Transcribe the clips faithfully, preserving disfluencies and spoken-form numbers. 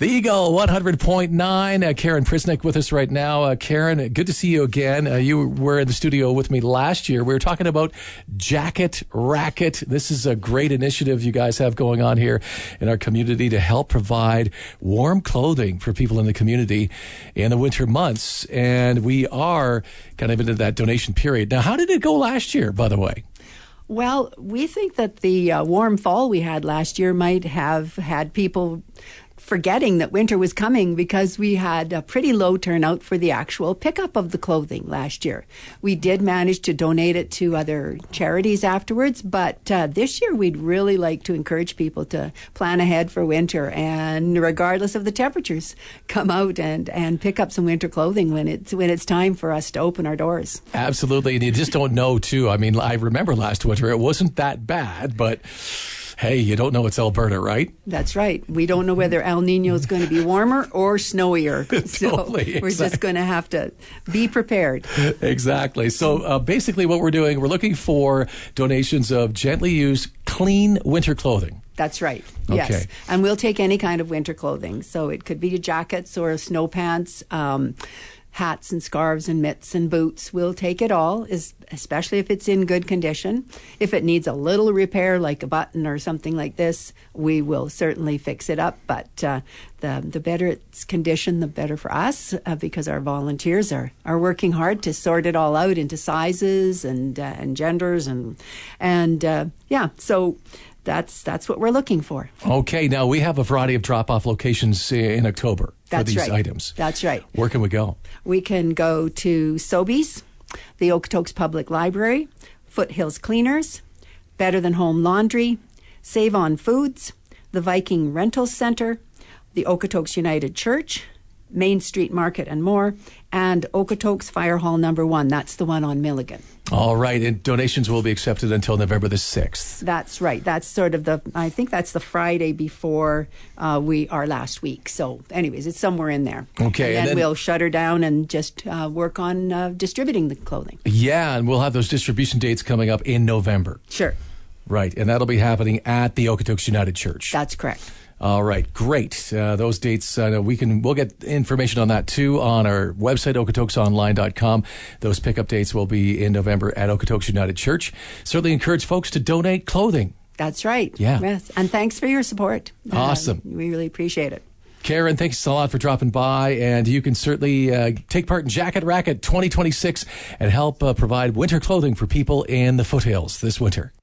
The Eagle one hundred point nine. Uh, Karen Prisnick with us right now. Uh, Karen, good to see you again. Uh, you were in the studio with me last year. We were talking about Jacket Racket. This is a great initiative you guys have going on here in our community to help provide warm clothing for people in the community in the winter months. And we are kind of into that donation period. Now, how did it go last year, by the way? Well, we think that the uh, warm fall we had last year might have had people forgetting that winter was coming because we had a pretty low turnout for the actual pickup of the clothing last year. We did manage to donate it to other charities afterwards, but uh, this year we'd really like to encourage people to plan ahead for winter and, regardless of the temperatures, come out and, and pick up some winter clothing when it's when it's time for us to open our doors. Absolutely, and you just don't know, too. I mean, I remember last winter, it wasn't that bad, but hey, you don't know it's Alberta, right? That's right. We don't know whether El Nino is going to be warmer or snowier. So totally, we're exactly. just going to have to be prepared. Exactly. So uh, basically what we're doing, we're looking for donations of gently used, clean winter clothing. That's right. Okay. Yes. And we'll take any kind of winter clothing. So it could be jackets or snow pants, um, hats and scarves and mitts and boots. We'll take it all, especially if it's in good condition. If it needs a little repair, like a button or something like this, we will certainly fix it up. But uh, the the better its condition, the better for us, uh, because our volunteers are, are working hard to sort it all out into sizes and uh, and genders and and uh, yeah. So that's that's what we're looking for. Okay. Now we have a variety of drop-off locations in October. That's for these right. items. That's right. Where can we go? We can go to Sobeys, the Okotoks Public Library, Foothills Cleaners, Better Than Home Laundry, Save On Foods, the Viking Rental Center, the Okotoks United Church, Main Street Market and more, and Okotoks Fire Hall Number One. That's the one on Milligan. All right, and donations will be accepted until November the sixth. That's right. That's sort of the, I think that's the Friday before uh, we our last week. So anyways, it's somewhere in there. Okay. And then, and then we'll shut her down and just uh, work on uh, distributing the clothing. Yeah, and we'll have those distribution dates coming up in November. Sure. Right, and that'll be happening at the Okotoks United Church. That's correct. All right, great. Uh, those dates, uh, we can, we'll get information on that too on our website, okotoks online dot com. Those pickup dates will be in November at Okotoks United Church. Certainly encourage folks to donate clothing. That's right. Yeah. Yes. And thanks for your support. Awesome. Uh, we really appreciate it. Karen, thanks a lot for dropping by, and you can certainly uh, take part in Jacket Racket twenty twenty-six and help uh, provide winter clothing for people in the foothills this winter.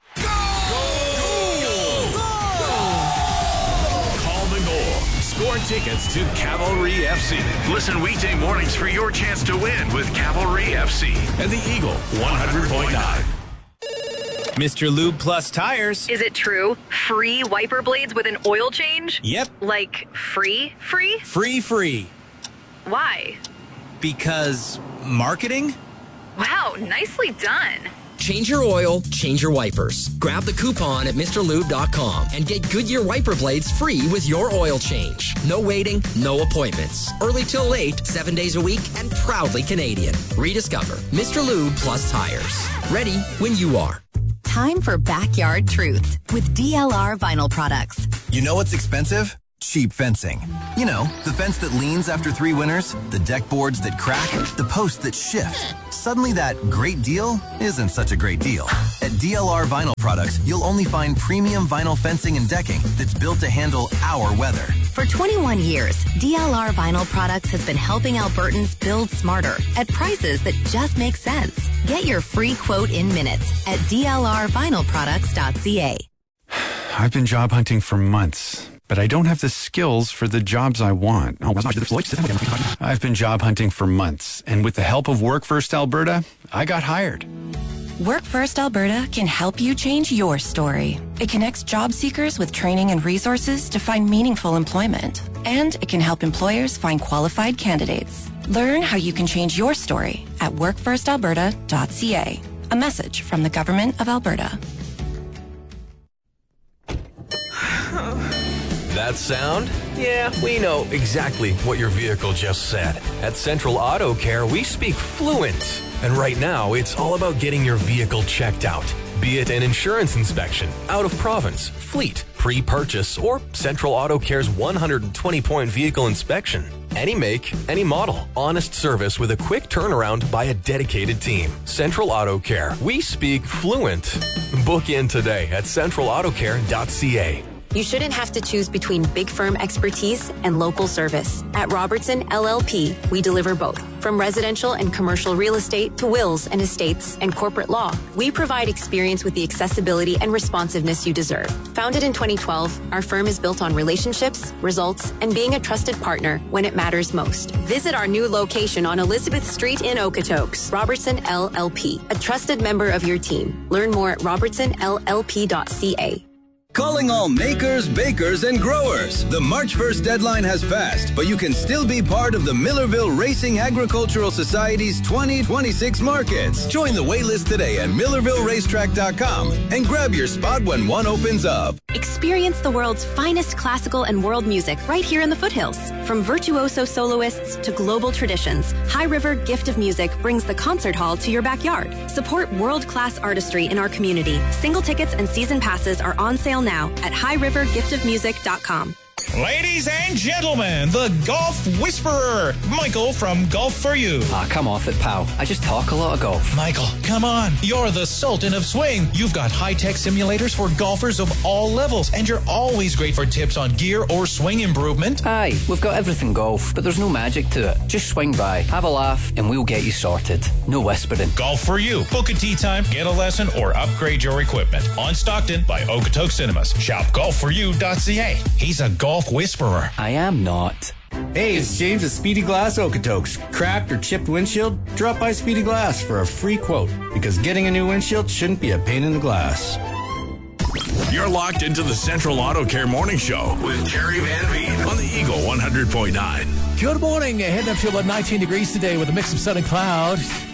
Score tickets to Cavalry F C. Listen weekday mornings for your chance to win with Cavalry F C and the Eagle one hundred point nine. Mister Lube Plus Tires. Is it true? Free wiper blades with an oil change? Yep. Like free, free? Free, free. Why? Because marketing? Wow, nicely done. Change your oil, change your wipers. Grab the coupon at Mr Lube dot com and get Goodyear wiper blades free with your oil change. No waiting, no appointments. Early till late, seven days a week, and proudly Canadian. Rediscover Mister Lube Plus Tires. Ready when you are. Time for Backyard Truth with D L R Vinyl Products. You know what's expensive? Cheap fencing. You know, the fence that leans after three winters, the deck boards that crack, the posts that shift. Suddenly that great deal isn't such a great deal. At D L R Vinyl Products, you'll only find premium vinyl fencing and decking that's built to handle our weather. For twenty-one years, D L R Vinyl Products has been helping Albertans build smarter at prices that just make sense. Get your free quote in minutes at D L R vinyl products dot c a. I've been job hunting for months, but I don't have the skills for the jobs I want. I've been job hunting for months, and with the help of Work First Alberta, I got hired. Work First Alberta can help you change your story. It connects job seekers with training and resources to find meaningful employment. And it can help employers find qualified candidates. Learn how you can change your story at work first alberta dot c a. A message from the Government of Alberta. That sound? Yeah, we know exactly what your vehicle just said. At Central Auto Care, we speak fluent. And right now, it's all about getting your vehicle checked out. Be it an insurance inspection, out of province, fleet, pre-purchase, or Central Auto Care's one hundred twenty point vehicle inspection. Any make, any model. Honest service with a quick turnaround by a dedicated team. Central Auto Care. We speak fluent. Book in today at central auto care dot c a. You shouldn't have to choose between big firm expertise and local service. At Robertson L L P, we deliver both. From residential and commercial real estate to wills and estates and corporate law, we provide experience with the accessibility and responsiveness you deserve. Founded in twenty twelve, our firm is built on relationships, results, and being a trusted partner when it matters most. Visit our new location on Elizabeth Street in Okotoks. Robertson L L P, a trusted member of your team. Learn more at robertson l l p dot c a. Calling all makers, bakers, and growers. The March first deadline has passed, but you can still be part of the Millerville Racing Agricultural Society's twenty twenty-six markets. Join the waitlist today at millerville racetrack dot com and grab your spot when one opens up. Experience the world's finest classical and world music right here in the foothills. From virtuoso soloists to global traditions, High River Gift of Music brings the concert hall to your backyard. Support world-class artistry in our community. Single tickets and season passes are on sale now at high river gift of music dot com. Ladies and gentlemen, the Golf Whisperer, Michael from Golf For You. Ah, come off it, pal. I just talk a lot of golf. Michael, come on. You're the Sultan of Swing. You've got high-tech simulators for golfers of all levels, and you're always great for tips on gear or swing improvement. Aye, we've got everything golf, but there's no magic to it. Just swing by, have a laugh, and we'll get you sorted. No whispering. Golf For You. Book a tee time, get a lesson, or upgrade your equipment. On Stockton by Okotoks Cinemas. Shop golf for you dot c a. He's a golf whisperer. I am not. Hey, it's James at Speedy Glass Okotoks. Cracked or chipped windshield? Drop by Speedy Glass for a free quote, because getting a new windshield shouldn't be a pain in the glass. You're locked into the Central Auto Care Morning Show with Terry Van Veen on the Eagle one hundred point nine. Good morning. Heading up to about nineteen degrees today with a mix of sun and cloud.